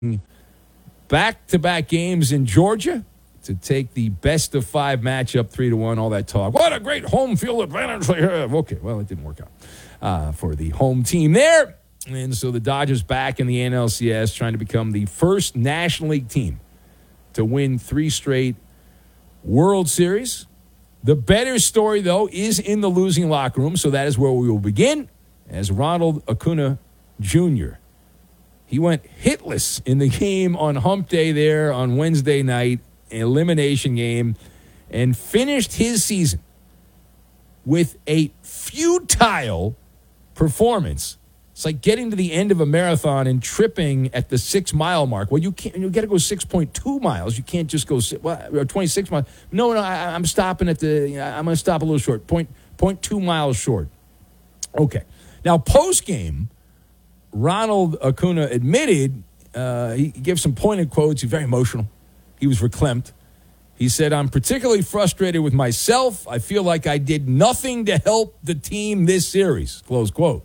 back-to-back games in Georgia to take the best-of-5 matchup, 3-1, all that talk. What a great home field advantage they have. Okay, well, it didn't work out for the home team there. And so the Dodgers back in the NLCS trying to become the first National League team to win 3 straight World Series. The better story, though, is in the losing locker room, so that is where we will begin, as Ronald Acuna Jr. He went hitless in the game on Hump Day there on Wednesday night, an elimination game, and finished his season with a futile performance. It's like getting to the end of a marathon and tripping at the 6-mile mark. Well, you can't. You got to go 6.2 miles. You can't just go 26 miles. No, I'm stopping at the. I'm going to stop a little short. 0.2 miles short. Okay. Now, post game, Ronald Acuna admitted he gave some pointed quotes. He's very emotional. He was verklempt. He said, "I'm particularly frustrated with myself. I feel like I did nothing to help the team this series." Close quote.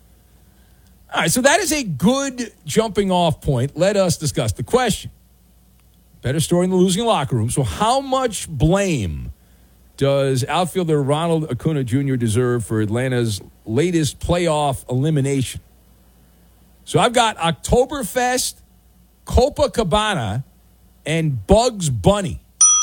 All right, so that is a good jumping off point. Let us discuss the question. Better story in the losing locker room. So how much blame does outfielder Ronald Acuna Jr. deserve for Atlanta's latest playoff elimination? So I've got Oktoberfest, Copacabana, and Bugs Bunny.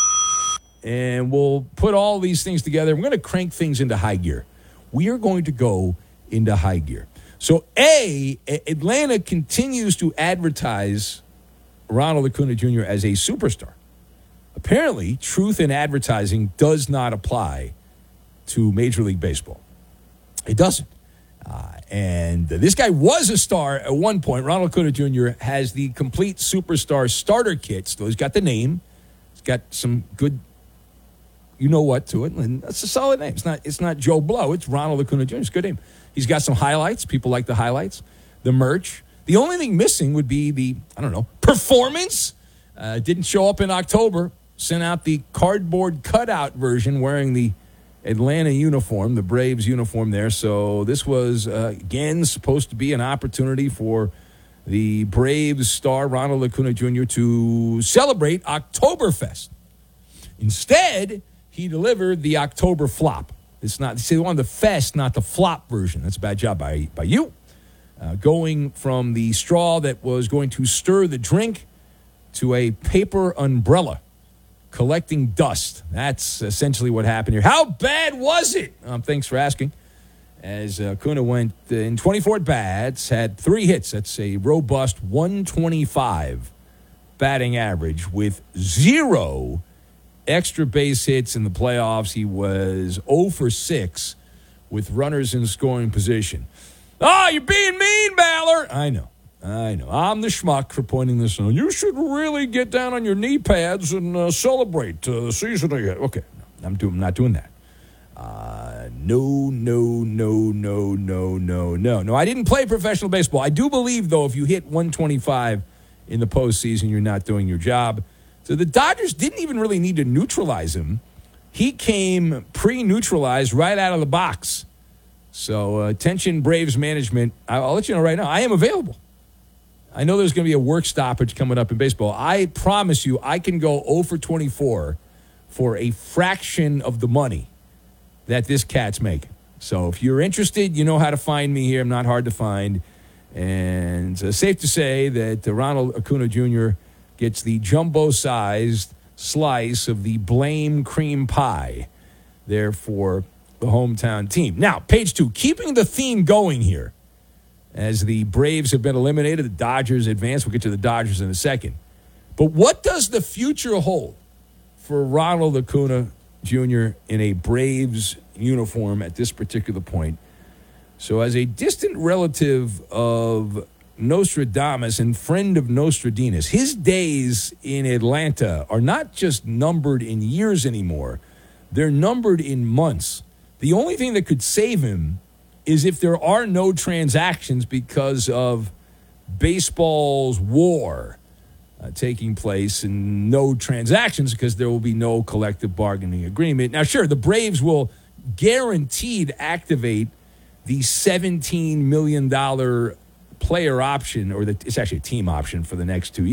And we'll put all these things together. We're going to crank things into high gear. We are going to go into high gear. So, Atlanta continues to advertise Ronald Acuna Jr. as a superstar. Apparently, truth in advertising does not apply to Major League Baseball. It doesn't. And this guy was a star at one point. Ronald Acuna Jr. has the complete superstar starter kit. So he's got the name. He's got some good, you-know-what to it. And that's a solid name. It's not Joe Blow. It's Ronald Acuna Jr. It's a good name. He's got some highlights. People like the highlights. The merch. The only thing missing would be the, performance. Didn't show up in October. Sent out the cardboard cutout version wearing the Atlanta uniform, the Braves uniform there. So this was, again, supposed to be an opportunity for the Braves star, Ronald Acuna Jr., to celebrate Oktoberfest. Instead, he delivered the October flop. It's not, they wanted the fest, not the flop version. That's a bad job by you. Going from the straw that was going to stir the drink to a paper umbrella collecting dust. That's essentially what happened here. How bad was it? Thanks for asking. As Acuna went in 24 at-bats, had 3 hits. That's a robust 125 batting average with 0 extra base hits in the playoffs. He was 0 for 6 with runners in scoring position. Oh, you're being mean, Baller. I know. I'm the schmuck for pointing this out. You should really get down on your knee pads and celebrate the season again. Okay, I'm not doing that. No. I didn't play professional baseball. I do believe, though, if you hit 125 in the postseason, you're not doing your job. So the Dodgers didn't even really need to neutralize him. He came pre-neutralized right out of the box. So attention, Braves management. I'll let you know right now, I am available. I know there's going to be a work stoppage coming up in baseball. I promise you I can go 0 for 24 for a fraction of the money that this cat's making. So if you're interested, you know how to find me here. I'm not hard to find. And safe to say that Ronald Acuna Jr. gets the jumbo-sized slice of the blame cream pie there for the hometown team. Now, page 2, keeping the theme going here. As the Braves have been eliminated, the Dodgers advance. We'll get to the Dodgers in a second. But what does the future hold for Ronald Acuna Jr. in a Braves uniform at this particular point? So as a distant relative of Nostradamus and friend of Nostradamus, his days in Atlanta are not just numbered in years anymore. They're numbered in months. The only thing that could save him is if there are no transactions because of baseball's war taking place and no transactions because there will be no collective bargaining agreement. Now, sure, the Braves will guaranteed activate the $17 million player option, or it's actually a team option for the next 2 years.